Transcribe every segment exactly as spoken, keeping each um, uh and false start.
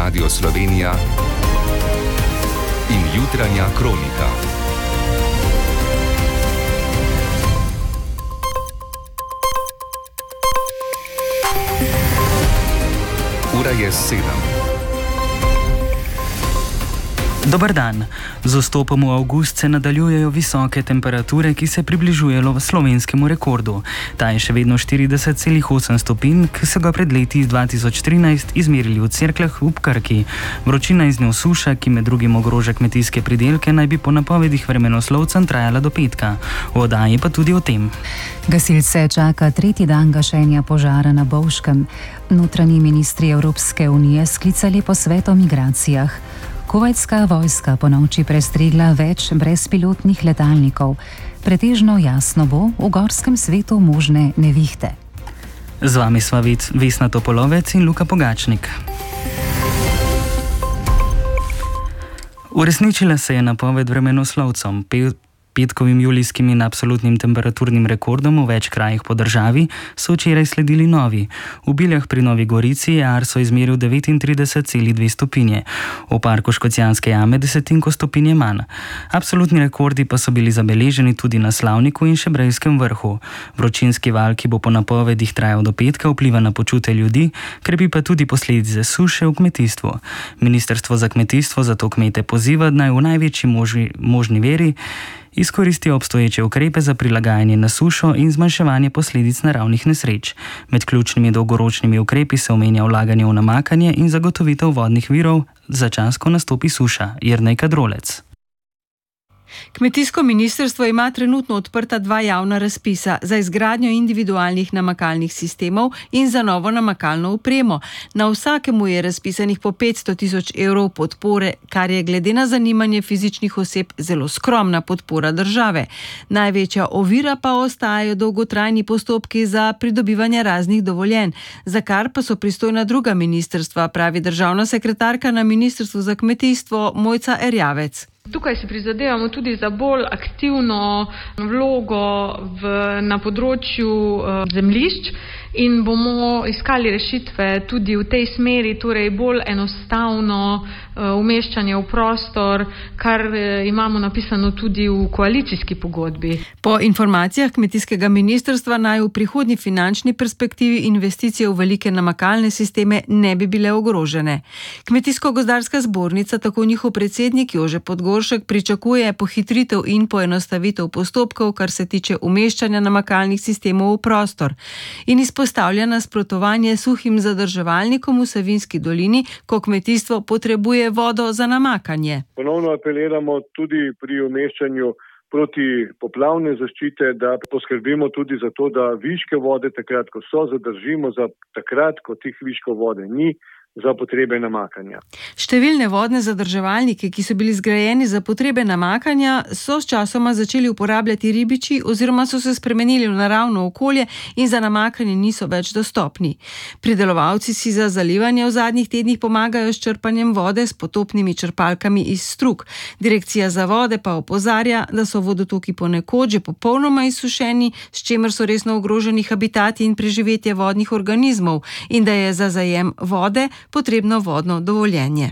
Radio Slovenija in jutranja kronika. Ura je sedem. Dober dan. Z vstopom v avgust se nadaljujejo visoke temperature, ki se približujejo slovenskemu rekordu. Ta je še vedno štirideset celih osem stopinj, ki so ga pred leti dva tisoč trinajst izmerili v Cerkljah v Krki. Vročina iz njo suša, ki med drugim ogroža kmetijske pridelke, naj bi po napovedih vremenoslovcem trajala do petka. V oddaji pa tudi o tem. Gasilce čaka tretji dan gašenja požara na Bovškem. Notranji ministri Evropske unije sklicali posvet o migracijah. Kuvajtska vojska ponoči prestregla več brezpilotnih letalnikov. Pretežno jasno bo v gorskem svetu možne nevihte. Z vami sva Vesna Topolovec in Luka Pogačnik. Uresničila se je napoved vremenoslovcem. Petkovim julijskim in absolutnim temperaturnim rekordom v več krajih po državi so včeraj sledili novi. V Biljah pri Novi Gorici je Arso izmeril devetintrideset celih dve stopinje, v parku Škocjanske jame desetinko stopinje manj. Absolutni rekordi pa so bili zabeleženi tudi na Slavniku in Šebrejskem vrhu. Vročinski val, ki bo po napovedih trajal do petka, vpliva na počutje ljudi, krepi pa tudi posledice suše v kmetijstvu. Ministrstvo za kmetijstvo zato kmete poziva, naj v največji možni, možni veri izkoristijo obstoječe ukrepe za prilagajanje na sušo in zmanjševanje posledic naravnih nesreč. Med ključnimi dolgoročnimi ukrepi se omenja vlaganje v namakanje in zagotovitev vodnih virov za čas, ko nastopi suša. Jernej Kadrolec. Kmetijsko ministrstvo ima trenutno odprta dva javna razpisa za izgradnjo individualnih namakalnih sistemov in za novo namakalno opremo. Na vsakemu je razpisanih po petsto tisoč evrov podpore, kar je glede na zanimanje fizičnih oseb zelo skromna podpora države. Največja ovira pa ostajajo dolgotrajni postopki za pridobivanje raznih dovoljenj, za kar pa so pristojna druga ministrstva, pravi državna sekretarka na Ministrstvu za kmetijstvo Mojca Erjavec. Tukaj si prizadevamo tudi za bolj aktivno vlogo v, na področju uh, zemljišč in bomo iskali rešitve tudi v tej smeri, torej bolj enostavno uh, umeščanje v prostor, kar uh, imamo napisano tudi v koalicijski pogodbi. Po informacijah kmetijskega ministrstva naj v prihodnji finančni perspektivi investicije v velike namakalne sisteme ne bi bile ogrožene. Kmetijsko-gozdarska zbornica, tako njihov predsednik Jože Podgoršek, pričakuje pohitritev in poenostavitev postopkov, kar se tiče umeščanja namakalnih sistemov v prostor, in izpostavlja nasprotovanje suhim zadrževalnikom v Savinjski dolini, ko kmetijstvo potrebuje vodo za namakanje. Ponovno apeliramo tudi pri umeščanju protipoplavne zaščite, da poskrbimo tudi za to, da viške vode takrat, ko so, zadržimo za takrat, ko teh viškov vode ni, za potrebe namakanja. Številne vodne zadrževalnike, ki so bili zgrajeni za potrebe namakanja, so s časoma začeli uporabljati ribiči oziroma so se spremenili v naravno okolje in za namakanje niso več dostopni. Pridelovalci si za zalivanje v zadnjih tednih pomagajo s črpanjem vode s potopnimi črpalkami iz strug. Direkcija za vode pa opozarja, da so vodotoki ponekod že popolnoma izsušeni, s čimer so resno ogroženi habitati in preživetje vodnih organizmov in da je za zajem vode potrebno vodno dovoljenje.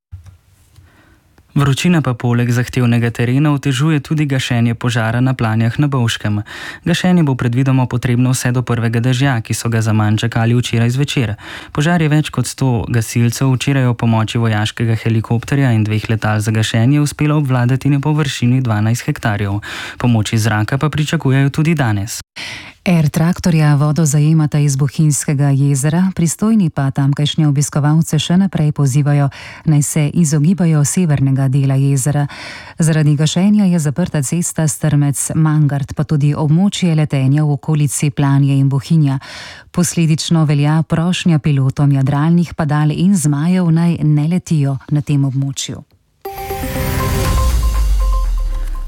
Vročina pa poleg zahtevnega terena otežuje tudi gašenje požara na Planjah na Bovškem. Gašenje bo predvidoma potrebno vse do prvega dežja, ki so ga zaman čakali včeraj zvečer. Požar je več kot sto gasilcev včeraj o pomoči vojaškega helikopterja in dveh letal za gašenje uspelo obvladati na površini dvanajst hektarjev. Pomoč iz zraka pa pričakujejo tudi danes. Air traktorja vodo zajemata iz Bohinjskega jezera, pristojni pa tamkajšnje obiskovalce še naprej pozivajo, naj se izogibajo severnega dela jezera. Zaradi gašenja je zaprta cesta Strmec-Mangart, pa tudi območje letenja v okolici Planje in Bohinja. Posledično velja prošnja pilotom jadralnih padal in zmajev, naj ne letijo na tem območju.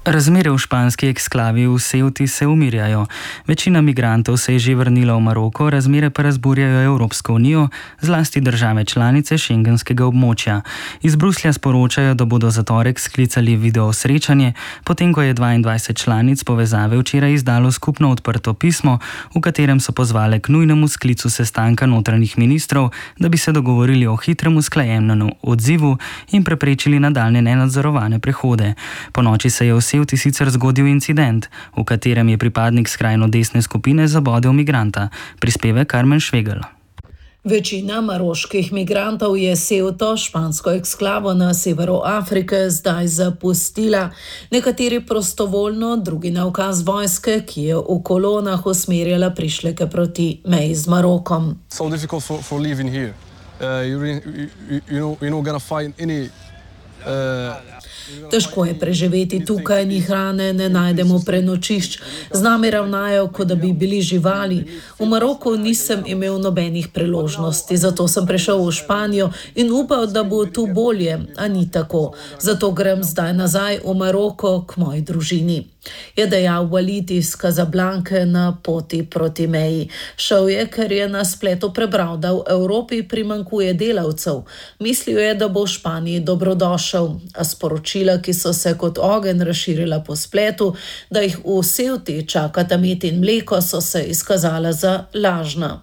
Razmere v španski eksklavi v Ceuti se umirjajo. Večina migrantov se je že vrnila v Maroko, razmere pa razburjajo Evropsko unijo, zlasti države članice šengenskega območja. Iz Bruslja sporočajo, da bodo za torek sklicali video srečanje, potem ko je dvaindvajset članic povezave včeraj izdalo skupno odprto pismo, v katerem so pozvale k nujnemu sklicu sestanka notranjih ministrov, da bi se dogovorili o hitrem usklajenem odzivu in preprečili nadaljne nenadzorovane prehode. Ponoči se je v Ceuti sicer zgodil incident, v katerem je pripadnik skrajno desne skupine zabodel migranta. Prispeve Karmen Švegel. Večina maroških migrantov je Ceuto, špansko eksklavo na severu Afrike, zdaj zapustila. Nekateri prostovoljno, drugi na ukaz vojske, ki je v kolonah usmerjala prišleke proti meji z Marokom. So difficult for, for living here. Uh, you, you, you know, you're not gonna find any uh, Težko je preživeti tukaj, ni hrane, ne najdemo prenočišč. Z nami ravnajo, kot da bi bili živali. V Maroku nisem imel nobenih priložnosti, zato sem prišel v Španijo in upal, da bo tu bolje, a ni tako. Zato grem zdaj nazaj v Maroko k moji družini. Je dejal Walid iz Casablanke na poti proti meji. Šel je, ker je na spletu prebral, da v Evropi primanjkuje delavcev. Mislil je, da bo v Španiji dobrodošel, a sporočila, ki so se kot ogenj razširila po spletu, da jih v Ceuti čakata med in mleko, so se izkazala za lažna.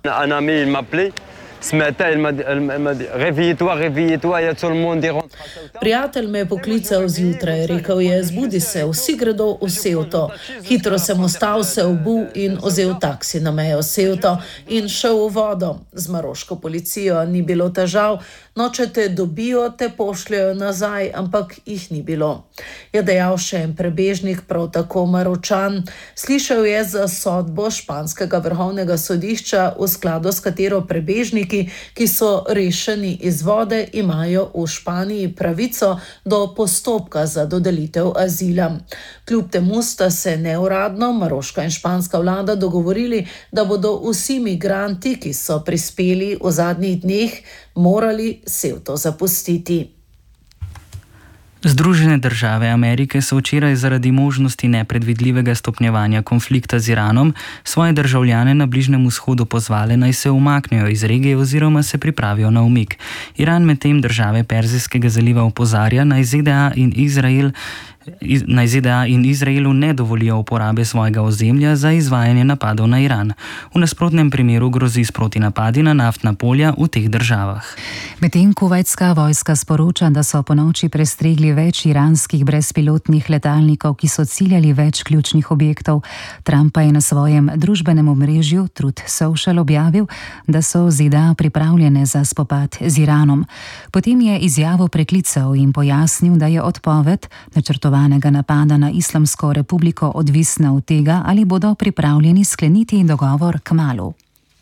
Prijatelj me je poklical zjutraj, rekel je, zbudi se, vsi gredo v Ceuto. Hitro sem ostal, se obul in vzel taksi na mejo Ceuto in šel v vodo. Z maroško policijo ni bilo težav, no če te dobijo, te pošljajo nazaj, ampak jih ni bilo. Je dejal še en prebežnik, prav tako Maročan. Slišal je za sodbo španskega vrhovnega sodišča, v skladu s katero prebežniki, ki so rešeni iz vode, imajo v Španiji pravico do postopka za dodelitev azila. Kljub temu sta se neuradno maroška in španska vlada dogovorili, da bodo vsi migranti, ki so prispeli v zadnjih dneh, morali Ceuto zapustiti. Združene države Amerike so včeraj zaradi možnosti nepredvidljivega stopnjevanja konflikta z Iranom svoje državljane na Bližnjem vzhodu pozvale, naj se umaknejo iz regije oziroma se pripravijo na umik. Iran medtem države Perzijskega zaliva opozarja, naj Z D A in Izrael naj Z D A in Izraelu ne dovolijo uporabe svojega ozemlja za izvajanje napadov na Iran. V nasprotnem primeru grozi s protinapadi na naftna polja v teh državah. Medtem kuvajtska vojska sporoča, da so ponoči prestregli več iranskih brezpilotnih letalnikov, ki so ciljali več ključnih objektov. Trump pa je na svojem družbenem omrežju Truth Social objavil, da so Z D A pripravljene za spopad z Iranom. Potem je izjavo preklical in pojasnil, da je odpoved načrtovanja napada na Islamsko republiko odvisna od tega, ali bodo pripravljeni skleniti dogovor kmalu.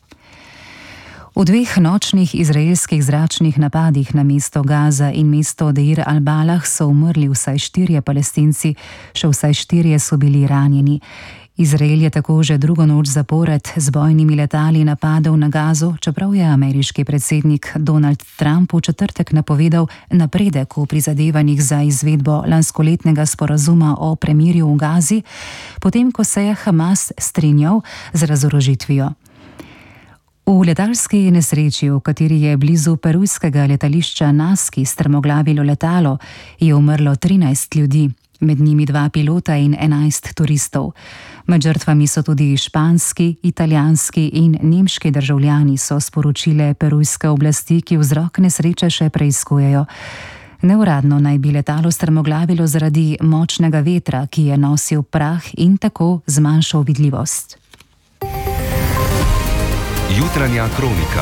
V dveh nočnih izraelskih zračnih napadih na mesto Gaza in mesto Deir al-Balah so umrli vsaj štirje Palestinci, še vsaj štirje so bili ranjeni. Izrael je tako že drugo noč zapored z bojnimi letali napadel na Gazo, čeprav je ameriški predsednik Donald Trump v četrtek napovedal napredek v prizadevanjih za izvedbo lanskoletnega sporazuma o premirju v Gazi, potem ko se je Hamas strinjal z razorožitvijo. V letalski nesreči, v kateri je blizu perujskega letališča Naski strmoglavilo letalo, je umrlo trinajst ljudi. Med njimi dva pilota in enajst turistov. Med žrtvami so tudi španski, italijanski in nemški državljani, so sporočile perujske oblasti, ki vzrok nesreče še preiskujejo. Neuradno naj bi letalo strmoglavilo zaradi močnega vetra, ki je nosil prah in tako zmanjšal vidljivost. Jutranja kronika.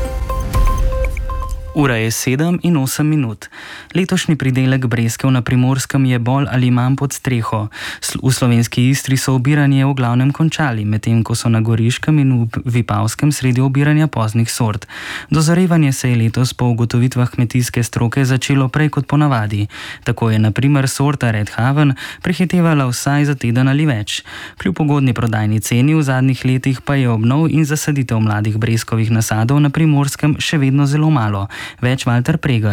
Ura je sedem in osem minut. Letošnji pridelek breskev na Primorskem je bolj ali manj pod streho. V slovenski Istri so obiranje v glavnem končali, medtem ko so na Goriškem in v Vipavskem sredi obiranja poznih sort. Dozorevanje se je letos po ugotovitvah kmetijske stroke začelo prej kot ponavadi. Tako je na primer sorta Red Haven prehitevala vsaj za teden ali več. Kljub ugodni prodajni ceni v zadnjih letih pa je obnov in zasaditev mladih breskovih nasadov na Primorskem še vedno zelo malo. Več Valter Pregel.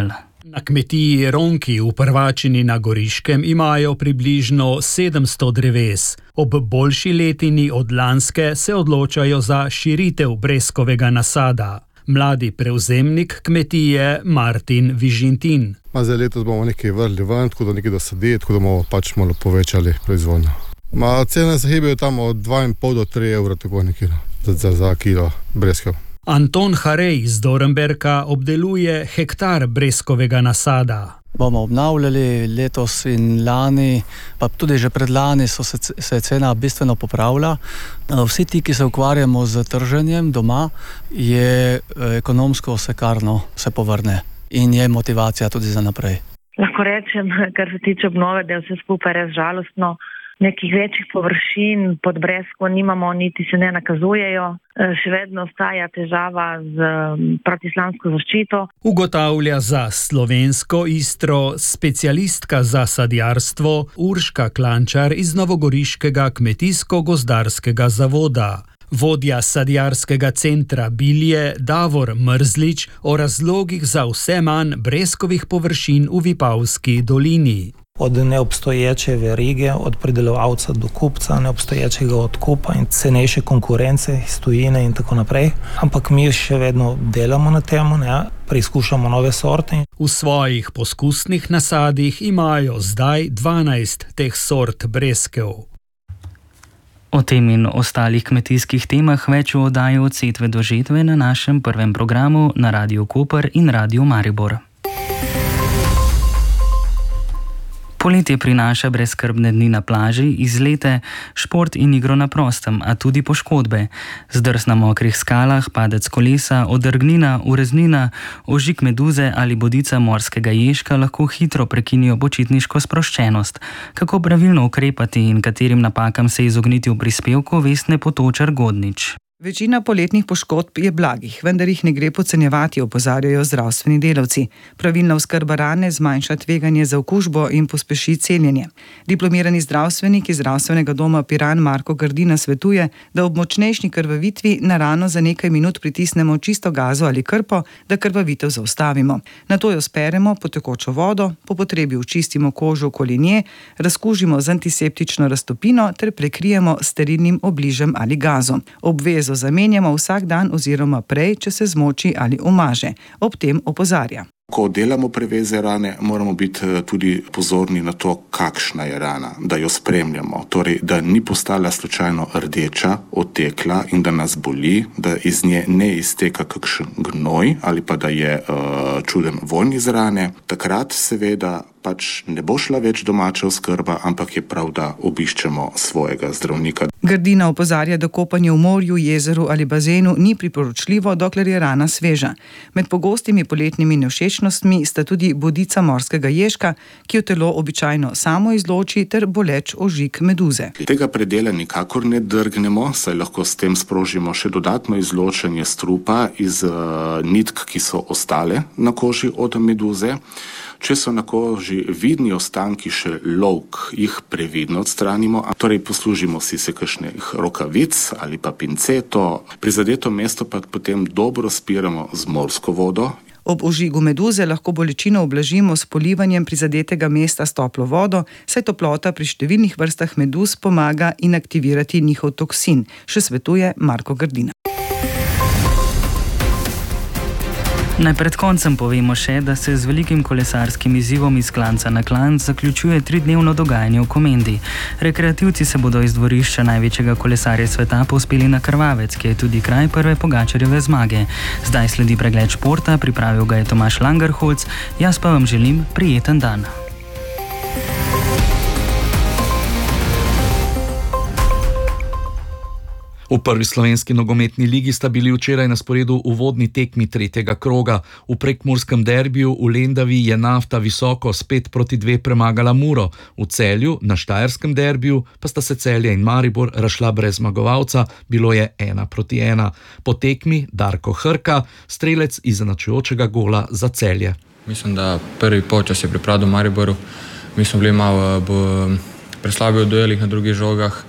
Na kmetiji Ronki v Prvačini na Goriškem imajo približno sedemsto dreves. Ob boljši letini od lanske se odločajo za širitev breskovega nasada. Mladi prevzemnik kmetije Martin Vižintin. Ma za letos bomo nekaj vrli ven, tako da nekaj dosaditi, tako da bomo pač malo povečali proizvodnjo. Ma cene se gibajo tam od dva in pol do tri evra, tako nekaj za, za, za kilo breskev. Anton Harej iz Dornberka obdeluje hektar breskovega nasada. Bomo obnavljali letos in lani, pa tudi že predlani so se, se je cena bistveno popravila. Vsi ti, ki se ukvarjamo z trženjem doma, je ekonomsko osekarno se povrne in je motivacija tudi za naprej. Lahko rečem, kar se tiče obnove, da je vse skupaj res žalostno. Nekih večjih površin pod bresko nimamo, niti se ne nakazujejo. Še vedno ostaja težava z protislamsko zaščito. Ugotavlja za Slovensko Istro specialistka za sadjarstvo Urška Klančar iz Novogoriškega kmetijsko-gozdarskega zavoda. Vodja sadjarskega centra Bilje Davor Mrzlič o razlogih za vse manj breskovih površin v Vipavski dolini. Od neobstoječe verige, od pridelovalca do kupca, neobstoječega odkupa in cenejše konkurence iz tujine in tako naprej. Ampak mi še vedno delamo na tem, preizkušamo nove sorte. V svojih poskusnih nasadih imajo zdaj dvanajst teh sort breskev. O tem in ostalih kmetijskih temah več v oddaji Od setve do žetve na našem prvem programu na Radiu Koper in Radiu Maribor. Poletje prinaša brezskrbne dni na plaži, izlete, šport in igro na prostem, a tudi poškodbe. Zdrs na mokrih skalah, padec kolesa, odrgnina, ureznina, ožig meduze ali bodica morskega ježka lahko hitro prekinijo počitniško sproščenost. Kako pravilno ukrepati in katerim napakam se izogniti v prispevku, Vesne Potočar-Godnič. Večina poletnih poškodb je blagih, vendar jih ne gre podcenjevati, opozarjajo zdravstveni delavci. Pravilna oskrba rane zmanjša tveganje za okužbo in pospeši celjenje. Diplomirani zdravstvenik iz zdravstvenega doma Piran Marko Grdina svetuje, da ob močnejši krvavitvi na rano za nekaj minut pritisnemo čisto gazo ali krpo, da krvavitev zaustavimo. Nato jo speremo pod tekočo vodo, po potrebi očistimo kožo okoli nje, razkužimo z antiseptično raztopino ter prekrijemo s sterilnim obližem ali gazom. Obvezo zamenjamo vsak dan oziroma prej, če se zmoči ali umaže. Ob tem opozarja. Ko delamo preveze rane, moramo biti tudi pozorni na to, kakšna je rana, da jo spremljamo. Torej, da ni postala slučajno rdeča, otekla in da nas boli, da iz nje ne izteka kakšen gnoj ali pa da je uh, čuden vonj iz rane. Takrat seveda pač ne bo šla več domača oskrba, ampak je prav, da obiščemo svojega zdravnika. Grdina opozarja, da kopanje v morju, jezeru ali bazenu ni priporočljivo, dokler je rana sveža. Med pogostimi poletnimi nevšečnostmi sta tudi bodica morskega ježka, ki jo telo običajno samo izloči, ter boleč ožig meduze. Tega predela nikakor ne drgnemo, saj lahko s tem sprožimo še dodatno izločanje strupa iz uh, nitk, ki so ostale na koži od meduze. Če so na koži vidni ostanki še lovk, jih previdno odstranimo, torej poslužimo si se kakšnih rokavic ali pa pinceto. Prizadeto mesto pa potem dobro spiramo z morsko vodo. Ob ožigu meduze lahko bolečino ublažimo s polivanjem prizadetega mesta s toplo vodo, saj toplota pri številnih vrstah meduz pomaga inaktivirati njihov toksin, še svetuje Marko Grdina. Naj pred koncem povemo še, da se z velikim kolesarskim izzivom iz klanca na klanc zaključuje tridnevno dogajanje v Komendi. Rekreativci se bodo iz dvorišča največjega kolesarja sveta povzpeli na Krvavec, ki je tudi kraj prve Pogačarjeve zmage. Zdaj sledi pregled športa, pripravil ga je Tomaž Langerholc, jaz pa vam želim prijeten dan. V prvi slovenski nogometni ligi sta bili včeraj na sporedu uvodni tekmi tretjega kroga. V prekmurskem derbiju v Lendavi je Nafta visoko s pet proti dve premagala Muro. V Celju na štajerskem derbiju pa sta se Celje in Maribor razšla brez zmagovalca, bilo je ena proti ena. Po tekmi Darko Hrka, strelec izenačujočega gola za Celje. Mislim, da prvi polčas je pripravil Mariboru. Mi smo bili malo preslabi v duelih na drugih žogah.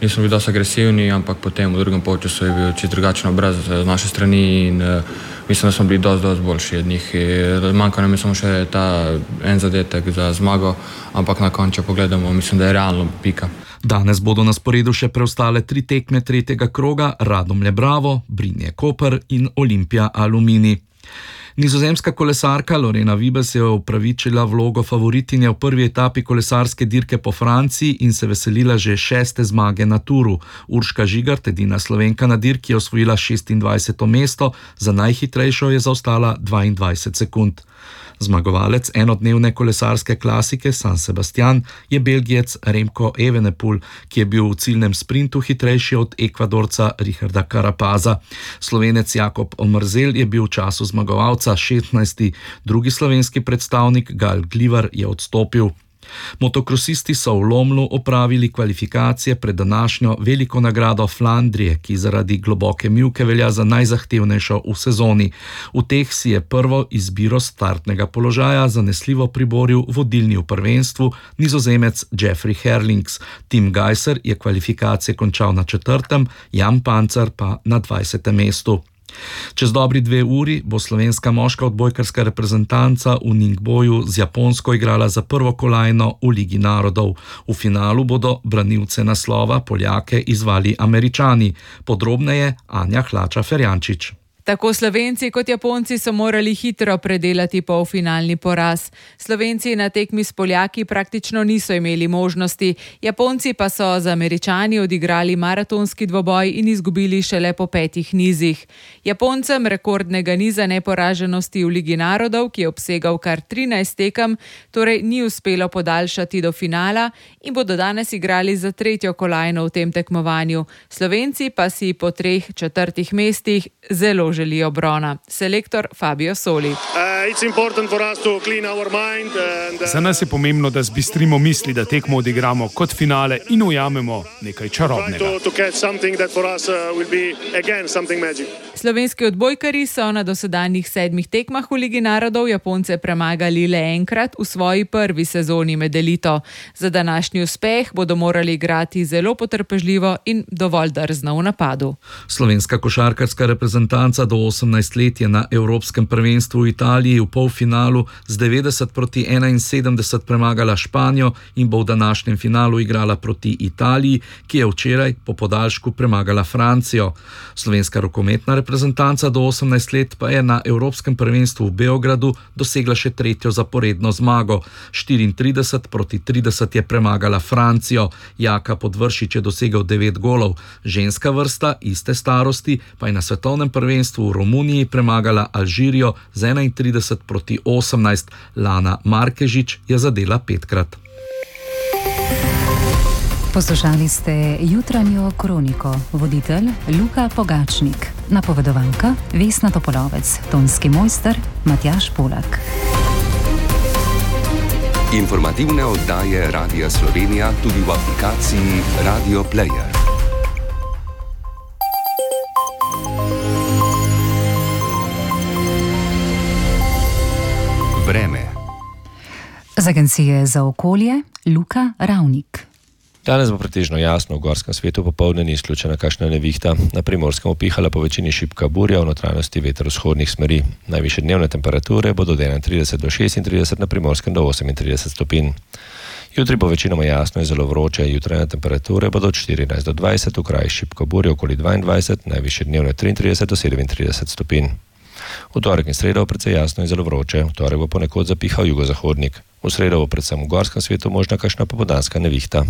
nismo bili dosti agresivni, ampak potem v drugem polčasu je bil čisto drugačen obraz z naše strani in uh, mislim, da smo bili dosti, dosti boljši od njih. Manjka nam je samo še ta en zadetek za zmago, ampak na koncu, če pogledamo, mislim, da je realno pika. Danes bodo na sporedu še preostale tri tekme tretjega kroga: Radomlje Bravo, Brinje Koper in Olimpija Aluminij. Nizozemska kolesarka Lorena Wiebes je upravičila vlogo favoritinje v prvi etapi kolesarske dirke po Franciji in se veselila že šeste zmage na Touru. Urška Žigart, edina Slovenka na dirki, je osvojila šestindvajseto mesto, za najhitrejšo je zaostala dvaindvajset sekund. Zmagovalec enodnevne kolesarske klasike San Sebastian je Belgijec Remco Evenepoel, ki je bil v ciljnem sprintu hitrejši od Ekvadorca Richarda Carapaza. Slovenec Jakob Omerzel je bil v času zmagovalca šestnajsti, drugi slovenski predstavnik Gal Glivar je odstopil. Motokrosisti so v Lomlu opravili kvalifikacije pred današnjo veliko nagrado Flandrije, ki zaradi globoke mivke velja za najzahtevnejšo v sezoni. V teh si je prvo izbiro startnega položaja zanesljivo priboril vodilni v prvenstvu Nizozemec Jeffrey Herlings. Tim Gajser je kvalifikacije končal na četrtem, Jan Pancer pa na dvajsetem mestu. Čez dobri dve uri bo slovenska moška odbojkarska reprezentanca v Ningboju z Japonsko igrala za prvo kolajno v Ligi narodov. V finalu bodo branilce naslova Poljake izvali Američani. Podrobneje Anja Hlača-Ferjančič. Tako Slovenci kot Japonci so morali hitro predelati polfinalni poraz. Slovenci na tekmi s Poljaki praktično niso imeli možnosti, Japonci pa so z Američani odigrali maratonski dvoboj in izgubili šele po petih nizih. Japoncem rekordnega niza neporaženosti v Ligi narodov, ki je obsegal kar trinajst tekem, torej ni uspelo podaljšati do finala in bodo danes igrali za tretjo kolajno v tem tekmovanju. Slovenci pa si po treh četrtih mestih zelo želijo brona. Selektor Fabio Soli. Za nas je pomembno, da zbistrimo misli, da tekmo odigramo kot finale in ujamemo nekaj čarobnega. Slovenski odbojkarji so na dosedanjih sedmih tekmah v Ligi narodov Japonce premagali le enkrat v svoji prvi sezoni med elito. Za današnji uspeh bodo morali igrati zelo potrpežljivo in dovolj drzno v napadu. Slovenska košarkarska reprezentanca do osemnajst let je na Evropskem prvenstvu v Italiji v polfinalu z devetdeset proti enainsedemdeset premagala Španijo in bo v današnjem finalu igrala proti Italiji, ki je včeraj po podaljšku premagala Francijo. Slovenska rokometna reprezentanca do osemnajst let pa je na Evropskem prvenstvu v Beogradu dosegla še tretjo zaporedno zmago. štiriintrideset proti trideset je premagala Francijo. Jaka Podvršič je dosegel devet golov. Ženska vrsta iste starosti pa je na svetovnem prvenstvu v Romuniji premagala Alžirijo z enaintrideset proti osemnajst. Lana Markežič je zadela petkrat. Poslušali ste jutranjo kroniko. Voditelj Luka Pogačnik, napovedovalka Vesna Topolovec, tonski mojster Matjaž Polak. Informativne oddaje Radia Slovenija tudi v aplikaciji Radio Player. Vreme. Z Agencije za okolje Luka Ravnik. Danes bo pretežno jasno, v gorskem svetu popoldne ni izključena kakšna nevihta, na Primorskem upihala po večini šibka burja, v notranjosti veter vzhodnih smeri. Najvišje dnevne temperature bodo od enaintrideset do šestintrideset, na Primorskem do osemintrideset stopinj. Jutri bo večinoma jasno in zelo vroče, jutranje temperature bodo od štirinajst do dvajset, v krajih šibko burja okoli dvaindvajset, najvišje dnevne triintrideset do sedemintrideset stopinj. V torek in sredo precej jasno in zelo vroče, v torek bo ponekod zapihal jugozahodnik. V sredo bo predvsem v gorskem svetu možna kakšna popoldanska nevihta.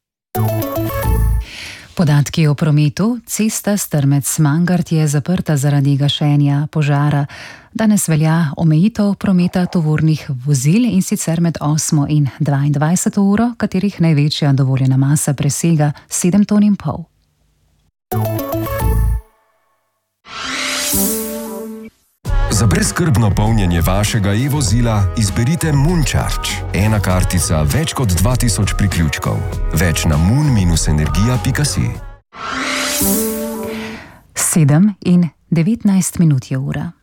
Podatki o prometu. Cesta Strmec-Mangart je zaprta zaradi gašenja požara. Danes velja omejitev prometa tovornih vozil in sicer med osmo in dvaindvajseto uro, katerih največja dovoljena masa presega sedem ton in pol. Za brezskrbno polnjenje vašega e-vozila izberite Mooncharge. Ena kartica, več kot dva tisoč priključkov. Več na moon dash energija pika si. sedem in devetnajst minut je ura.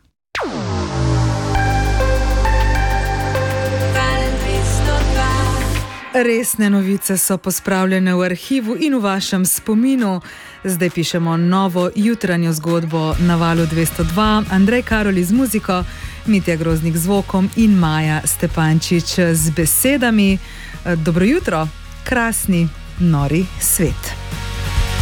Resne novice so pospravljene v arhivu in v vašem spominu. Zdaj pišemo novo jutranjo zgodbo na valu dvesto dva. Andrej Karoli z muziko, Mitja Groznik z zvokom in Maja Stepančič z besedami. Dobro jutro, krasni, nori svet.